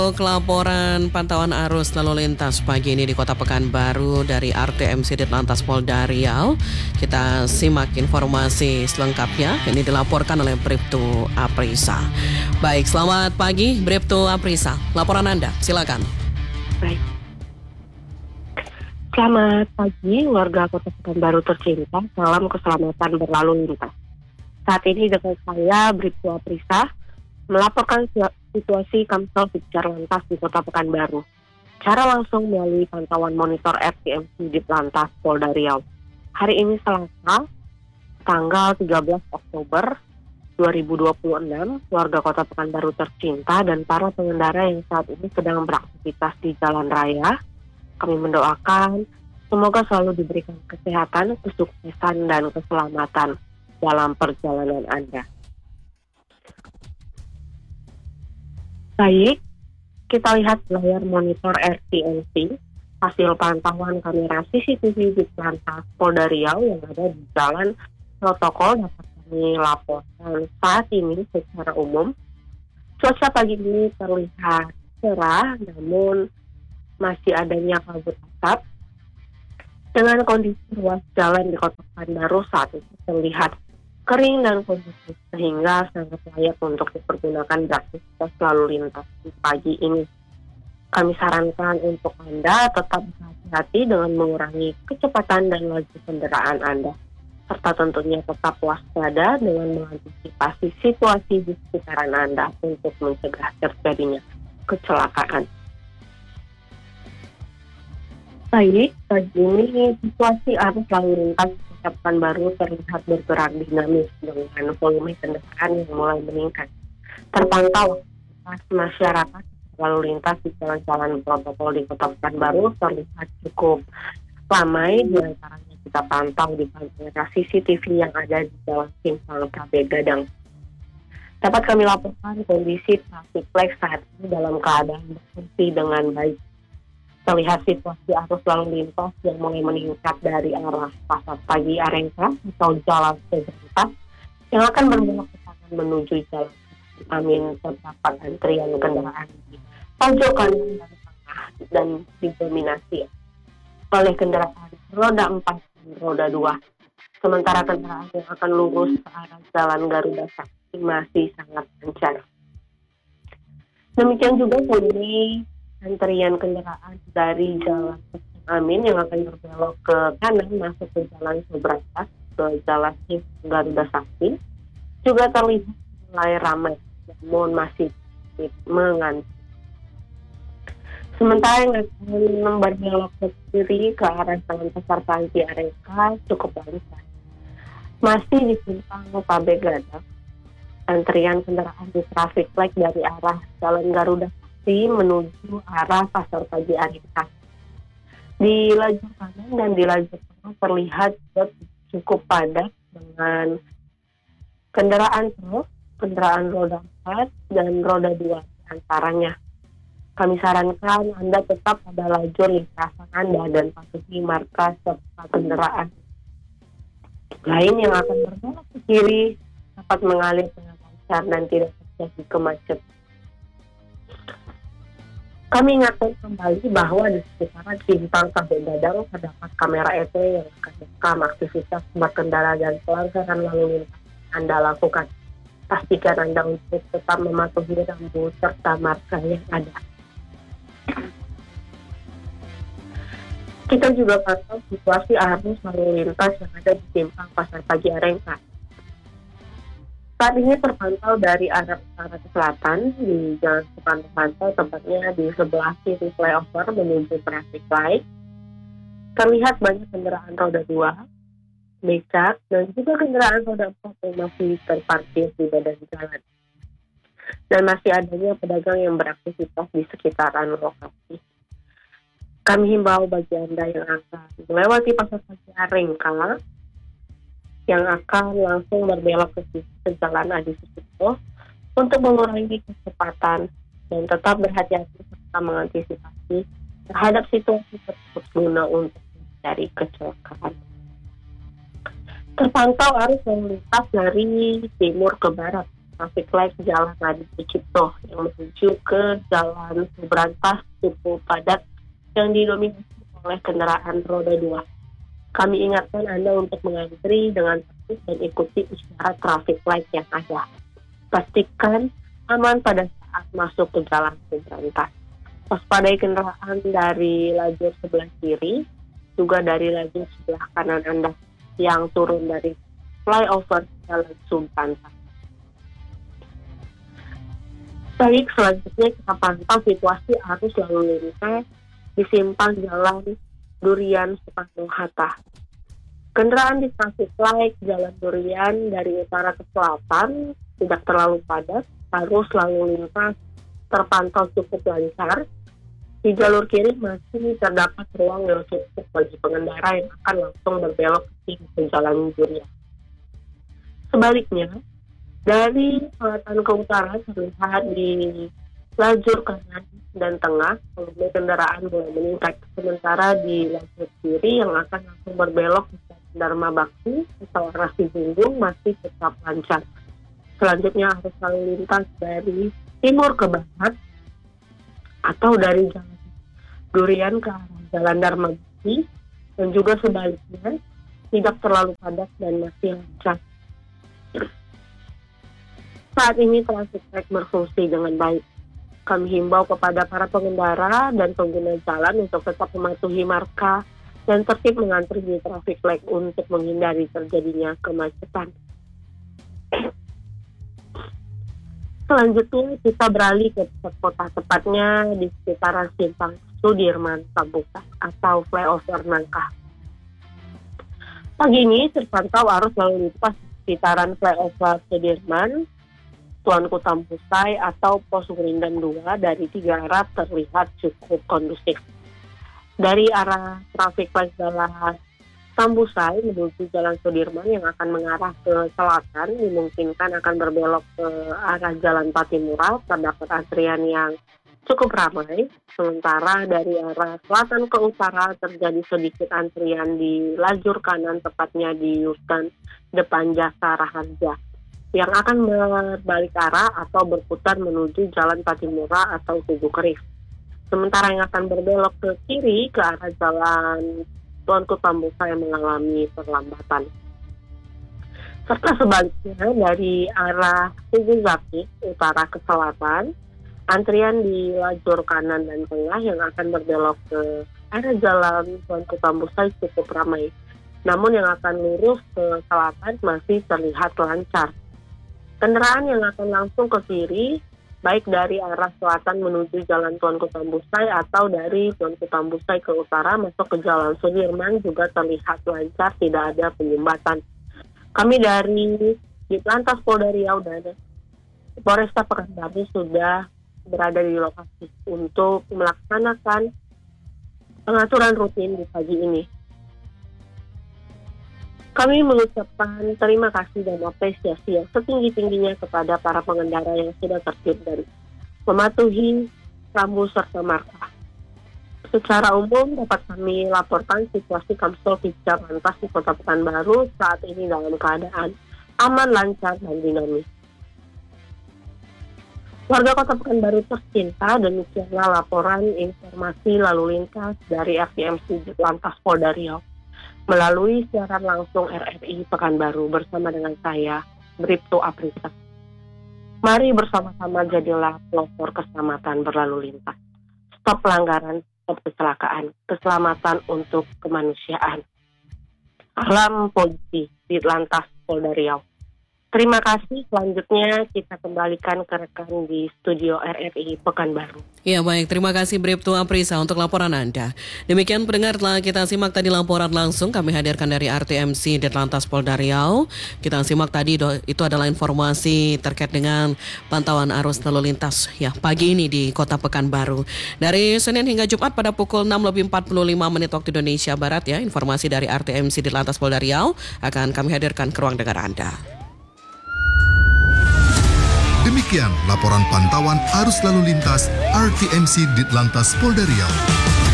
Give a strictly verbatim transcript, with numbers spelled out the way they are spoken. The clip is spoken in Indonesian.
Untuk laporan pantauan arus lalu lintas pagi ini di Kota Pekanbaru dari R T M C Ditlantas Polda Riau. Kita simak informasi selengkapnya. Ini dilaporkan oleh Bribtu Aprisa. Baik, selamat pagi Bribtu Aprisa. Laporan Anda, silakan. Baik. Selamat pagi warga Kota Pekanbaru tercinta. Salam keselamatan berlalu lintas. Saat ini dengan saya Bribtu Aprisa melaporkan situasi Kamsel Pitjar Lantas di Kota Pekanbaru secara langsung melalui pantauan monitor R T M C Ditlantas Polda Riau. Hari ini Selasa, tanggal tiga belas Oktober dua ribu dua puluh enam, warga Kota Pekanbaru tercinta dan para pengendara yang saat ini sedang beraktivitas di jalan raya, kami mendoakan semoga selalu diberikan kesehatan, kesuksesan, dan keselamatan dalam perjalanan Anda. Baik, kita lihat layar monitor R T M C, hasil pantauan kamera C C T V di Ditlantas Polda Riau yang ada di jalan protokol dapat kami laporkan saat ini secara umum. Cuaca pagi ini terlihat cerah, namun masih adanya kabut asap. Dengan kondisi ruas jalan di Kota Pekanbaru saat ini terlihat kering dan kondusif sehingga sangat layak untuk dipergunakan beraktivitas lalu lintas di pagi ini. Kami sarankan untuk Anda tetap berhati-hati dengan mengurangi kecepatan dan laju kendaraan Anda, serta tentunya tetap waspada dengan mengantisipasi situasi di sekitaran Anda untuk mencegah terjadinya kecelakaan. Baik, pagi ini situasi arus lalu lintas Pekanbaru terlihat bergerak dinamis dengan volume kendaraan yang mulai meningkat. Terpantau aktivitas masyarakat lalu lintas di jalan-jalan protokol di Kota Pekanbaru terlihat cukup ramai, di antaranya kita pantau di kamera C C T V yang ada di Jalan Simpang K B Gadang. Dapat kami laporkan kondisi traffic light saat ini dalam keadaan berfungsi dengan baik. Terlihat situasi arus lalu lintas yang mulai meningkat dari arah Pasar Pagi Arengka atau Jalan Sejahtera yang akan berbelok ke kanan menuju Jalan Amin. Terdapat antrian kendaraan di pojok kanan dan tengah dan didominasi oleh kendaraan roda empat dan roda dua. Sementara kendaraan yang akan lurus ke arah Jalan Garuda Sakti masih sangat lancar. Demikian juga kondisi antrian kendaraan dari Jalan Amin yang akan berbelok ke kanan masuk ke Jalan Sobratas ke Jalan Garuda Sakti juga terlihat mulai ramai, namun masih mengantri. Sementara yang akan berbelok ke kiri ke arah Jalan Pasar Pagi Arengka cukup lancar. Masih di simpang K B Gadang, antrian kendaraan di traffic light dari arah Jalan Garuda menuju arah Pasar Pagi Arengka. Di lajur kanan dan di lajur tengah terlihat cukup padat dengan kendaraan truk, kendaraan roda empat dan roda dua antaranya. Kami sarankan Anda tetap pada lajur lintasan Anda dan patuhi marka serta kendaraan lain yang akan berbelok ke kiri dapat mengalir dengan lancar dan tidak terjadi kemacetan. Kami ingatkan kembali bahwa di sekitaran Simpang K B Gadang terdapat kamera E T yang akan merekam aktivitas berkendara dan pelanggaran lalu lintas Anda lakukan. Pastikan Anda untuk tetap mematuhi rambu serta marka yang ada. Kita juga pantau situasi arus lalu lintas yang ada di Simpang Pasar Pagi Arengka. Saat ini terpantau dari arah utara ke selatan di Jalan Sukarno-Hatta, tepatnya di sebelah kiri flyover menuju traffic light. Terlihat banyak kendaraan roda dua, becak, dan juga kendaraan roda empat yang masih terparkir di badan jalan. Dan masih adanya pedagang yang beraktivitas di sekitaran lokasi. Kami himbau bagi Anda yang akan melewati Pasar Pagi Arengka yang akan langsung berbelok ke, ke Jalan Adi Sucipto untuk mengurangi kecepatan dan tetap berhati-hati serta mengantisipasi terhadap situasi tersebut guna untuk mencari kecelakaan. Terpantau arus lalu lintas dari timur ke barat traffic light Jalan Adi Sucipto yang menuju ke Jalan Subrantas cukup padat yang didominasi oleh kendaraan roda dua. Kami ingatkan Anda untuk mengantri dengan tertib dan ikuti isyarat traffic light yang ada. Pastikan aman pada saat masuk ke Jalan Subrantas. Waspadai kendaraan dari lajur sebelah kiri, juga dari lajur sebelah kanan Anda yang turun dari flyover Jalan Subrantas. Baik, selanjutnya kita pantau situasi arus lalu lintas di simpang Jalan Durian Soekarno-Hatta. Kendaraan di traffic light Jalan Durian dari utara ke selatan tidak terlalu padat, arus lalu lintas terpantau cukup lancar. Di jalur kiri masih terdapat ruang yang cukup bagi pengendara yang akan langsung berbelok ke Jalan Durian. Sebaliknya, dari selatan ke utara terlihat di lajur kanan dan tengah, volume kendaraan mulai meningkat. Sementara di lajur kiri yang akan langsung berbelok ke Dharma Bakti atau arah Sibungung masih tetap lancar. Selanjutnya arus lalu lintas dari timur ke barat atau dari Jalan Durian ke arah Jalan Dharma Bakti dan juga sebaliknya tidak terlalu padat dan masih lancar. Saat ini traffic light berfungsi dengan baik. Kami himbau kepada para pengendara dan pengguna jalan untuk tetap mematuhi marka dan tertib mengantri di traffic light untuk menghindari terjadinya kemacetan. Selanjutnya kita beralih ke pusat kota, tepatnya di sekitaran simpang Sudirman Tambukai atau flyover Nangka. Pagi ini terpantau arus lalu lintas di sekitaran flyover Sudirman, Tuanku Tambukai atau Pos Gurindam dua dari tiga arah terlihat cukup kondusif. Dari arah traffic light Jalan Tambusai menuju Jalan Sudirman yang akan mengarah ke selatan dimungkinkan akan berbelok ke arah Jalan Patimura, terdapat antrian yang cukup ramai. Sementara dari arah selatan ke utara terjadi sedikit antrian di lajur kanan, tepatnya di U-turn depan Jasa Raharja, yang akan berbalik arah atau berputar menuju Jalan Patimura atau Tugu Keris. Sementara yang akan berbelok ke kiri ke arah Jalan Tuanku Tambukai mengalami perlambatan. Serta sebaliknya dari arah Tugu Zaki utara ke selatan, antrian di lajur kanan dan tengah yang akan berbelok ke arah Jalan Tuanku Tambukai cukup ramai. Namun yang akan lurus ke selatan masih terlihat lancar. Kendaraan yang akan langsung ke kiri, baik dari arah selatan menuju Jalan Tuanku Tambukai atau dari Tuanku Tambukai ke utara masuk ke Jalan Sudirman juga terlihat lancar, tidak ada penyumbatan. Kami dari Ditlantas Polda Riau dan Polresta Pekanbaru sudah berada di lokasi untuk melaksanakan pengaturan rutin di pagi ini. Kami mengucapkan terima kasih dan apresiasi yang setinggi-tingginya kepada para pengendara yang sudah tertib dan mematuhi rambu serta marka. Secara umum dapat kami laporkan situasi Kamsul Pijat Lantas di Kota Pekanbaru saat ini dalam keadaan aman, lancar, dan dinamis. Warga Kota Pekanbaru tercinta, demikianlah laporan informasi lalu lintas dari R T M C Lantas Polda Riau melalui siaran langsung R R I Pekanbaru bersama dengan saya, Bribtu Aprisa. Mari bersama-sama jadilah pelopor keselamatan berlalu lintas. Stop pelanggaran, stop kecelakaan, keselamatan untuk kemanusiaan. Alam Polisi Ditlantas Polda Riau. Terima kasih. Selanjutnya kita kembalikan ke rekan di studio R R I Pekanbaru. Ya baik, terima kasih Bribtu Aprisa untuk laporan Anda. Demikian pendengar, telah kita simak tadi laporan langsung kami hadirkan dari R T M C Ditlantas Polda Riau. Kita simak tadi do, itu adalah informasi terkait dengan pantauan arus lalu lintas ya pagi ini di Kota Pekanbaru. Dari Senin hingga Jumat pada pukul enam lebih empat puluh lima menit waktu Indonesia Barat ya. Informasi dari R T M C Ditlantas Polda Riau akan kami hadirkan ke ruang dengar Anda. Demikian laporan pantauan arus lalu lintas R T M C Ditlantas Polda Riau.